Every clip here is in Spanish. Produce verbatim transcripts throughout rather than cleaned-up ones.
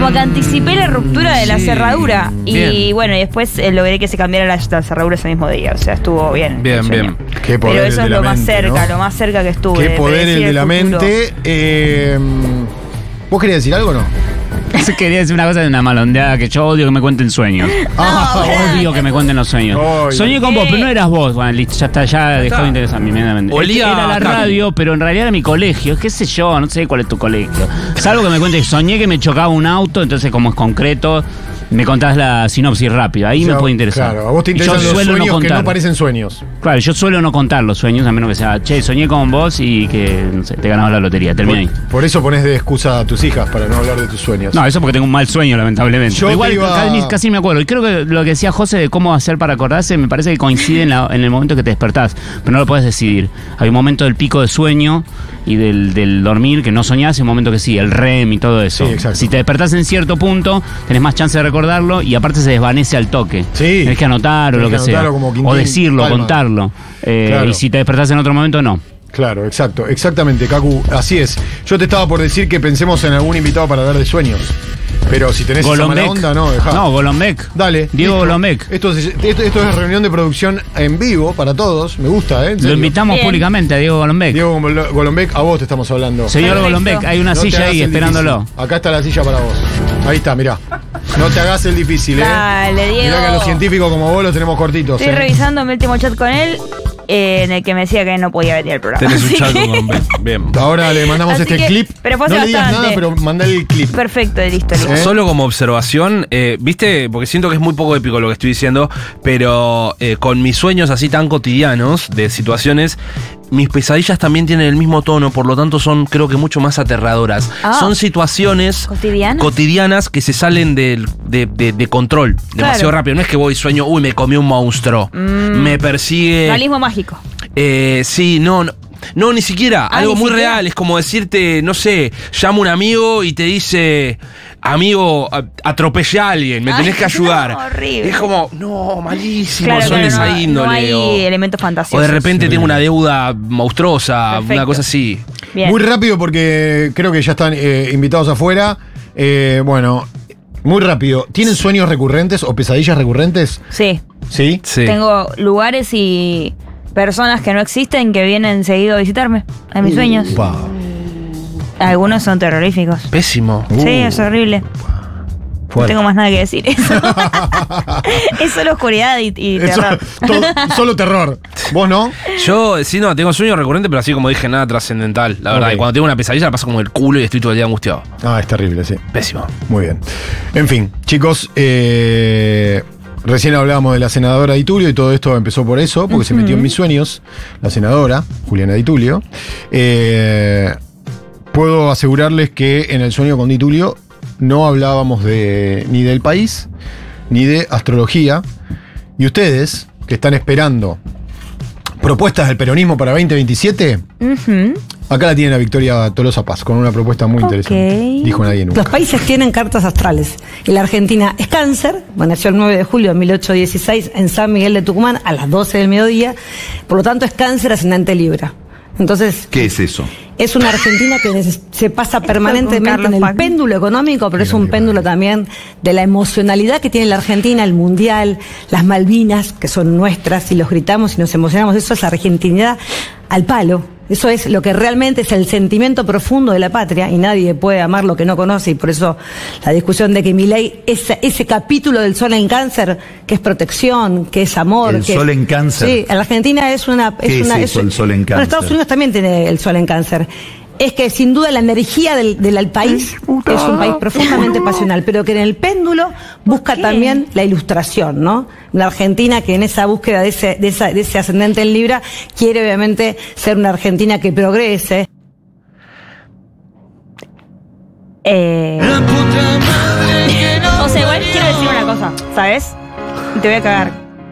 como que anticipé la ruptura de la Sí, cerradura. Y bien. bueno, y después eh, logré que se cambiara la, la cerradura ese mismo día. O sea, estuvo bien. Bien, el sueño. bien. Qué poder Pero el eso de es la lo más mente, cerca, ¿no? lo más cerca que estuve. Qué de poder el predecir de la futuro. mente. Eh, ¿Vos querías decir algo o no? Quería decir una cosa de una malondeada, que yo odio que me cuenten sueños. Ah, Odio que me cuenten los sueños. Ay. Soñé con vos, pero no eras vos. Bueno, listo, ya está, ya dejó de interesarme inmediatamente. Olía Era la a Caqui. radio, pero en realidad era mi colegio. Qué sé yo, no sé cuál es tu colegio. Salvo que me cuentes, soñé que me chocaba un auto, entonces como es concreto, me contás la sinopsis rápida. Ahí O sea, me puede interesar. Claro, a vos te Y yo interesan los suelo no sueños que contar. no parecen sueños. Claro, yo suelo no contar los sueños, a menos que sea, che, soñé con vos y que, no sé, te ganabas la lotería. Termina ahí. Por, por eso pones de excusa a tus hijas para no hablar de tus sueños. No, eso porque tengo un mal sueño, lamentablemente. Yo Pero igual te iba- casi, casi me acuerdo. Y creo que lo que decía José de cómo hacer para acordarse, me parece que coincide en, la- en el momento que te despertás. Pero no lo puedes decidir. Hay un momento del pico de sueño y del, del dormir que no soñás, y un momento que sí, el R E M y todo eso. Sí, exacto. Si te despertás en cierto punto, tenés más chance de recordarlo y aparte se desvanece al toque. Sí. Tenés que anotar o Tenés lo que que sea. anotarlo como Quintín O decirlo, Palma. contarlo. Eh, Claro. Y si te despertás en otro momento, no. Claro, exacto, exactamente, Cacu, así es. Yo te estaba por decir que pensemos en algún invitado para hablar de sueños. Pero si tenés esa mala Golombek. onda, no, dejá. No, Golombek. Dale. Diego listo. Golombek. Esto, es- esto, esto es reunión de producción en vivo para todos. Me gusta, ¿eh? En Lo serio. invitamos Bien. públicamente a Diego Golombek. Diego Golo- Golombek, a vos te estamos hablando. Señor Perfecto. Golombek, hay una No te silla hagas ahí el esperándolo. difícil. Acá está la silla para vos. Ahí está, mirá. No te hagas el difícil, ¿eh? Dale, Diego. Mirá que a los científicos como vos los tenemos cortitos. Estoy ¿eh? revisando mi último chat con él, eh, en el que me decía que no podía venir al programa. Tenés un Así chat que- con Ben. Bien. Ahora le mandamos Así este que- clip. pero fue no hace le digas bastante. nada, pero mandale el clip. Perfecto, listo, listo. ¿Eh? Solo como observación, eh, viste, porque siento que es muy poco épico lo que estoy diciendo, pero eh, con mis sueños así tan cotidianos de situaciones, mis pesadillas también tienen el mismo tono, por lo tanto son creo que mucho más aterradoras. Ah. Son situaciones ¿Cotidianas? cotidianas que se salen del- de, de- de control demasiado Claro. rápido. No es que voy y sueño, uy, me comió un monstruo, me persigue. Realismo mágico. Eh, sí, no, no. No, ni siquiera. Ah, Algo ni muy siquiera. real. Es como decirte, no sé, llama un amigo y te dice, amigo, a- atropellé a alguien, me Ay, tenés que ayudar. no, horrible. Es como, no, malísimo. Claro, son claro, esa no, índole. no hay o, elementos o fantasiosos. de repente Sí. tengo una deuda monstruosa, Perfecto. una cosa así. Bien. Muy rápido porque creo que ya están eh, invitados afuera. Eh, bueno, muy rápido. ¿Tienen sueños recurrentes o pesadillas recurrentes? Sí, Sí. Sí. tengo lugares y personas que no existen que vienen seguido a visitarme en mis sueños. Upa. Algunos son terroríficos. Pésimo. Uh, Sí, es horrible. No fuerte. tengo más nada que decir. Eso. Es solo oscuridad y, y Eso, terror. todo- solo terror. ¿Vos no? Yo, sí, no, tengo sueños recurrentes, pero así como dije, nada trascendental. La verdad, Ok. y cuando tengo una pesadilla la paso como el culo y estoy todo el día angustiado. Ah, es terrible, sí. Pésimo. Muy bien. En fin, chicos, eh, recién hablábamos de la senadora Di Tulio y todo esto empezó por eso, porque se metió en mis sueños, la senadora Juliana Di Tulio. Eh, puedo asegurarles que en el sueño con Di Tulio no hablábamos de, ni del país, ni de astrología. Y ustedes, que están esperando propuestas del peronismo para veinte veintisiete, Ujú. acá la tiene la Victoria Tolosa Paz, con una propuesta muy Ok. interesante. Dijo nadie nunca. Los países tienen cartas astrales y la Argentina es cáncer, bueno, nació el nueve de julio de mil ochocientos dieciséis en San Miguel de Tucumán a las doce del mediodía, por lo tanto es cáncer ascendente Libra. Entonces, ¿Qué es eso? es una Argentina que neces- se pasa permanentemente Carlos en el Paz. péndulo económico, pero es un péndulo también de la emocionalidad que tiene la Argentina, el Mundial, las Malvinas, que son nuestras, y los gritamos y nos emocionamos. Eso es la argentinidad al palo. Eso es lo que realmente es el sentimiento profundo de la patria, y nadie puede amar lo que no conoce, y por eso la discusión de que Milei, ese, ese capítulo del sol en cáncer, que es protección, que es amor. ¿El que sol en cáncer? Sí, en la Argentina es una... ¿Qué es una eso, el sol en Bueno, cáncer? Estados Unidos también tiene el sol en cáncer. Es que sin duda la energía del, del país es un país profundamente pasional, pero que en el péndulo busca qué? también la ilustración, ¿no? Una Argentina que en esa búsqueda de ese, de esa, de ese ascendente en Libra quiere obviamente ser una Argentina que progrese. Eh... O sea, igual quiero decir una cosa, ¿sabes? Y te voy a cagar.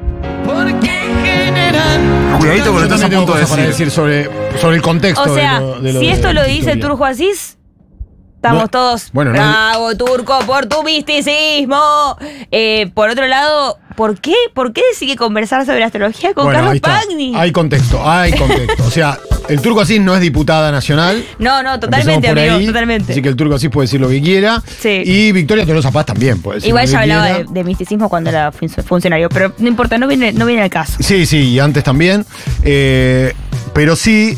Cuidadito con Yo lo que estás a también tengo punto de cosas para decir. decir sobre, sobre el contexto. O sea, de lo- de lo si de esto lo la dice historia. Turjo Asís, Estamos No, todos, bueno, no- bravo, Turco, por tu misticismo. Eh, por otro lado, ¿por qué? ¿Por qué decidí conversar sobre astrología con Bueno, ahí Carlos está. Pagni? Hay contexto, hay contexto. O sea, el Turco Asís no es diputada nacional. No, no, totalmente, Empezamos por amigo, ahí. totalmente. Así que el Turco Asís puede decir lo que quiera. Sí. Y Victoria Tolosa Paz también puede decir Igual lo ya que hablaba de, quiera. de misticismo cuando era fun- funcionario, pero no importa, no viene, no viene al caso. Sí, sí, y antes también. Eh, pero sí,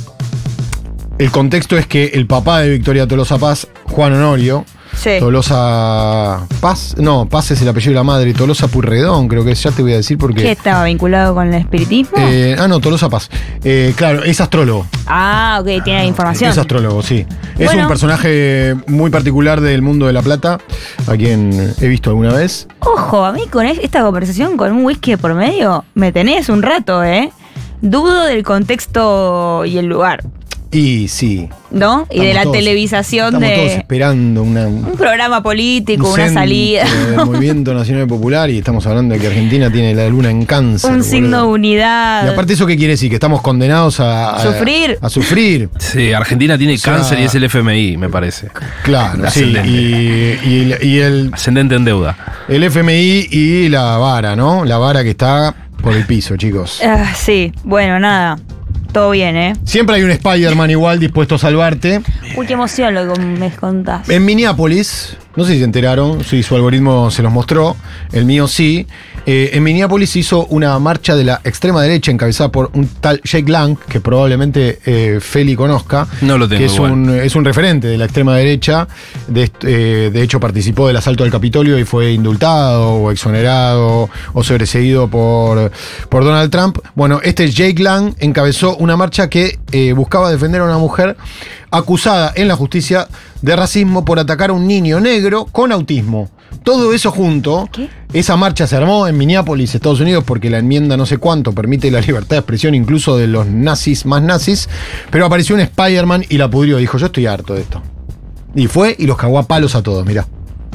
el contexto es que el papá de Victoria Tolosa Paz, Juan Honorio, Sí. Tolosa Paz, no, Paz es el apellido de la madre, Tolosa Purredón, creo que es, ya te voy a decir ¿Qué porque. estaba vinculado con el espiritismo? Eh, ah, no, Tolosa Paz. Eh, claro, es astrólogo. ah, ok, tiene información. Es astrólogo, sí. Es Bueno. un personaje muy particular del mundo de La Plata, a quien he visto alguna vez. Ojo, a mí con es- esta conversación con un whisky de por medio, me tenés un rato, ¿eh? Dudo del contexto y el lugar, Y sí. ¿no? Y de estamos la todos- televisación estamos todos de esperando una, un un programa político, una centro salida, del Movimiento Nacional Popular y estamos hablando de que Argentina tiene la luna en cáncer. un signo de boludo. unidad. Y aparte, ¿eso qué quiere decir? Que estamos condenados a, a- Sufrir. A sufrir. Sí, Argentina tiene O sea, cáncer y es el F M I, me parece. Claro, sí. Ascendente. Y, y el- y el, Ascendente en deuda. el F M I y la vara, ¿no? La vara que está por el piso, chicos. Ah, sí, bueno, nada. Todo bien, ¿eh? Siempre hay un Spider-Man igual dispuesto a salvarte. Uy, qué emoción lo que me contás. En Minneapolis, no sé si se enteraron, si su algoritmo se los mostró, el mío sí. Eh, en Minneapolis se hizo una marcha de la extrema derecha encabezada por un tal Jake Lang, que probablemente eh, Feli conozca. No lo tengo Que es igual. un, es un referente de la extrema derecha. De, est- eh, de hecho, participó del asalto al Capitolio y fue indultado o exonerado o sobreseído por, por Donald Trump. Bueno, este Jake Lang encabezó una marcha que eh, buscaba defender a una mujer acusada en la justicia de racismo por atacar a un niño negro con autismo. Todo eso junto, ¿Qué? esa marcha se armó en Minneapolis, Estados Unidos, porque la enmienda no sé cuánto permite la libertad de expresión incluso de los nazis más nazis, pero apareció un Spider-Man y la pudrió, dijo, yo estoy harto de esto. Y fue y los cagó a palos a todos, mirá.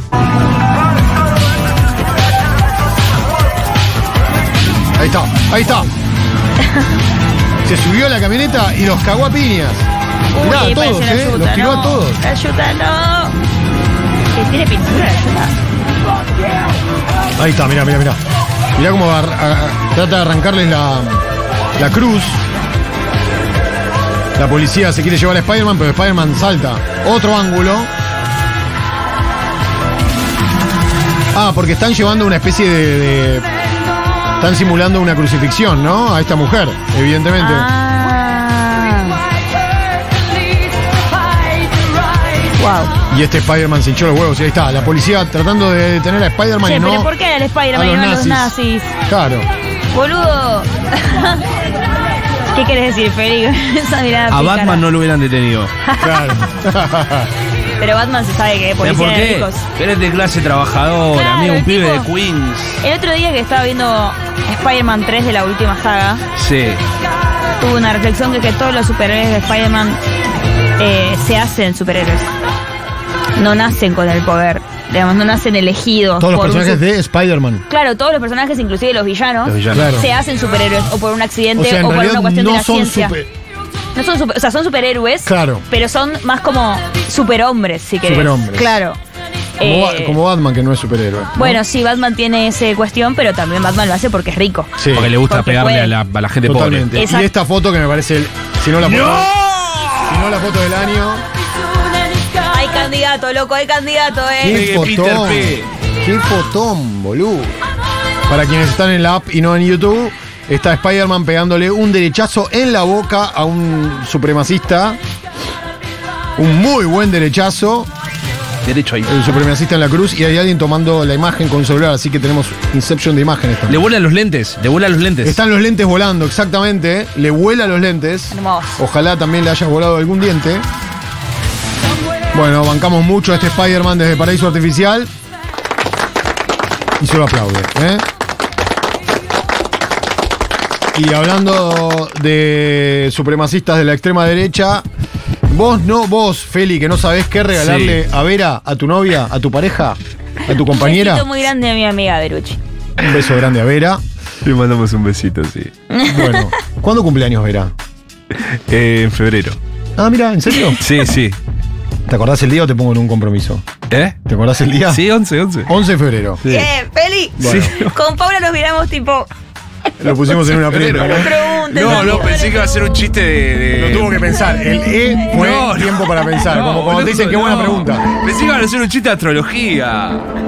Ahí está, ahí está. Se subió a la camioneta y los cagó a piñas. Mirá, a Uy, todos, parece la ¿eh? yuta, Los tiró no. a todos. La yuta, no. Que tiene pintura la yuta. Ahí está, mirá, mirá, mirá. Mirá cómo ar- a- trata de arrancarles la, la cruz. La policía se quiere llevar a Spider-Man, pero Spider-Man salta. Otro ángulo. Ah, porque están llevando una especie de, de- están simulando una crucifixión, ¿no? A esta mujer, evidentemente. Ah. Wow. Y este Spider-Man se hinchó los huevos y ahí está. La policía tratando de detener a Spider-Man Che, y pero no ¿por qué era el a Spider-Man y los no a los nazis. nazis? Claro. Boludo. ¿Qué querés decir, Federico? Esa mirada A pícara. Batman no lo hubieran detenido. Claro. Pero Batman se sabe que es ¿Pero policía por de qué? ricos. Eres de clase trabajadora, Claro, amigo, un el pibe de tipo- Queens. El otro día que estaba viendo Spider-Man tres de la última saga, Sí. tuve una reflexión de que todos los superhéroes de Spider-Man eh, se hacen superhéroes. No nacen con el poder. Digamos, no nacen elegidos. Todos los por un personajes su- de Spider-Man. Claro, todos los personajes, inclusive los villanos, Los villanos. Claro. se hacen superhéroes o por un O accidente sea, en o por realidad una cuestión de no la son ciencia. super- No son super- o sea, son superhéroes, Claro. pero son más como superhombres, si querés. Superhombres. Claro. Como, Eh, Ba- como Batman, que no es superhéroe. ¿no? Bueno, sí, Batman tiene esa cuestión, pero también Batman lo hace porque es rico. Sí, Porque le gusta Porque pegarle puede. a la, a la gente totalmente. pobre. Exacto. Y esta foto que me parece, el- si no la foto, si no la foto del año, Hay candidato, loco, hay candidato, eh. qué Pegue Peter fotón, P. qué fotón, boludo. Para quienes están en la app y no en YouTube, está Spider-Man pegándole un derechazo en la boca a un supremacista. Un muy buen derechazo. Derecho ahí. El supremacista en la cruz y hay alguien tomando la imagen con un celular, así que tenemos Inception de imágenes Le también. vuelan los lentes, le vuelan los lentes. Están los lentes volando, exactamente. ¿eh? Le vuela los lentes. Hermoso. Ojalá también le haya volado algún diente. Bueno, bancamos mucho a este Spider-Man desde Paraíso Artificial. Y se lo aplaude. ¿eh? Y hablando de supremacistas de la extrema derecha, vos no, vos, Feli, que no sabés qué regalarle Sí. a Vera, a tu novia, a tu pareja, a tu Un compañera. besito muy grande a mi amiga Berucci. Un beso grande a Vera. Le mandamos un besito, sí. Bueno, ¿cuándo cumpleaños Vera? Eh, en febrero. Ah, mira, ¿en serio? Sí, sí. ¿Te acordás el día o te pongo en un compromiso? ¿Eh? ¿Te acordás el día? Sí, once, once. once de febrero. Sí. Bien, Feli. Bueno. Con Paula nos miramos tipo. Lo pusimos en una primera. No preguntes. No, no, pensé que iba a ser un chiste de. de- Lo tuvo que pensar. El E fue No, no. tiempo para pensar. No, como cuando te dicen qué buena no. pregunta. Pensé que iba a ser un chiste de astrología.